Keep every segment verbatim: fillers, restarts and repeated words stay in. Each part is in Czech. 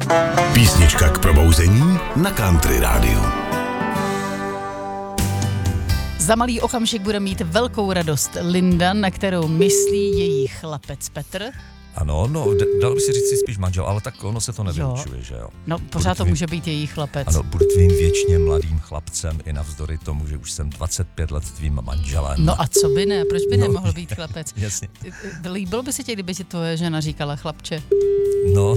Písnička k probouzení na Country rádiu. Za malý okamžik bude mít velkou radost Linda, na kterou myslí její chlapec Petr. Ano, no, d- dal by si říct si spíš manžel, ale tak ono se to nevylučuje, že jo? No, pořád to může být její chlapec. Ano, budu tvým věčně mladým chlapcem i navzdory tomu, že už jsem dvacet pět let tvým manželem. No a co by ne? Proč by no, nemohl být chlapec? Jasně. Líbilo by se tě, kdyby ti tvoje žena říkala chlapče? No,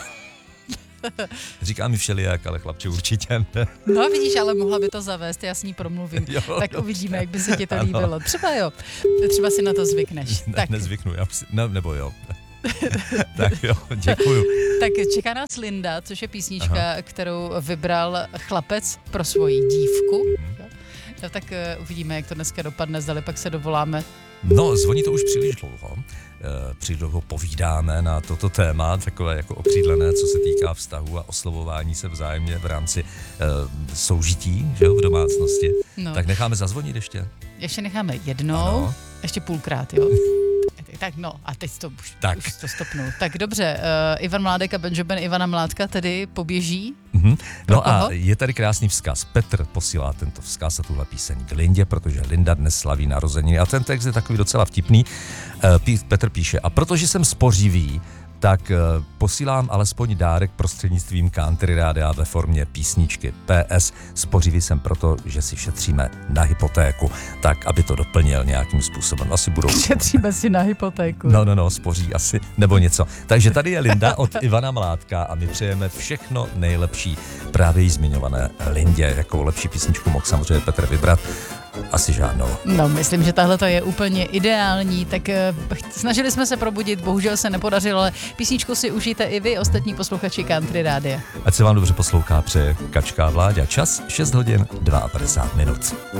říká mi všelijak, ale chlapče určitě ne. No vidíš, ale mohla by to zavést, já s ní promluvím. Jo, tak dobře. Uvidíme, jak by se ti to ano. líbilo. Třeba jo, třeba si na to zvykneš. Ne, tak. Nezvyknu, já si, ne, nebo jo. Tak jo, děkuju. Tak čeká nás Linda, což je písnička, Aha. kterou vybral chlapec pro svoji dívku. Mm. No tak uh, uvidíme, jak to dneska dopadne, zdali pak se dovoláme. No, zvoní to už příliš dlouho. E, příliš dlouho povídáme na toto téma, takové jako okřídlené, co se týká vztahu a oslovování se vzájemně v rámci e, soužití, že jo, v domácnosti. No. Tak necháme zazvonit ještě. Ještě necháme jednou, ano. ještě půlkrát, jo. Tak no, a teď to už, tak. už to stopnul. Tak dobře, uh, Ivan Mládek a Benjamin Ivana Mládka tedy poběží. Mm-hmm. No a je tady krásný vzkaz. Petr posílá tento vzkaz a tuhle píseň k Lindě, protože Linda dnes slaví narozeniny. A ten text je takový docela vtipný. Uh, Petr píše, a protože jsem spořivý, tak uh, posílám alespoň dárek prostřednictvím Country rádia ve formě písničky. P S. Spořivý jsem proto, že si šetříme na hypotéku, tak aby to doplnil nějakým způsobem. Asi budou... Šetříme si na hypotéku. No, no, no, spoří asi, nebo něco. Takže tady je Linda od Ivana Mládka a my přejeme všechno nejlepší právě jí zmiňované Lindě. Jakou lepší písničku mohl samozřejmě Petr vybrat? Asi žádnou. No, myslím, že tahle to je úplně ideální, tak uh, snažili jsme se probudit, bohužel se nepodařilo, ale písničku si užijte i vy, ostatní posluchači Country rádia. Ať se vám dobře poslouchá, přeje Kačka Vláďa. Čas šest hodin padesát dva minut.